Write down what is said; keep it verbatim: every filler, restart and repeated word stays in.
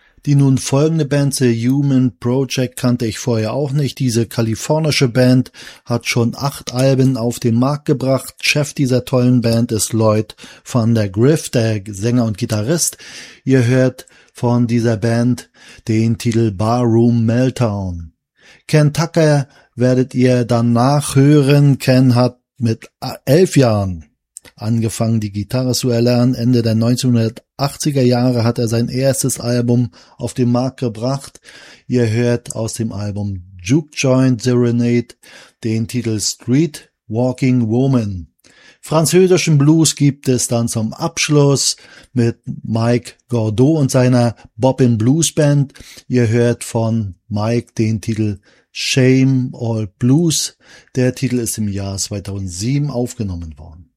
Die nun folgende Band, The Human Project, kannte ich vorher auch nicht. Diese kalifornische Band hat schon acht Alben auf den Markt gebracht. Chef dieser tollen Band ist Lloyd Van der Grift, der Sänger und Gitarrist. Ihr hört von dieser Band den Titel Barroom Meltdown. Ken Tucker werdet ihr danach hören. Ken hat mit elf Jahren angefangen, die Gitarre zu erlernen. Ende der neunzehnhundertachtziger Jahre hat er sein erstes Album auf den Markt gebracht. Ihr hört aus dem Album Juke Joint Serenade den Titel Street Walking Woman. Französischen Blues gibt es dann zum Abschluss mit Mike Gordeau und seiner Bobbin Blues Band. Ihr hört von Mike den Titel Shame All Blues. Der Titel ist im Jahr zweitausendsieben aufgenommen worden.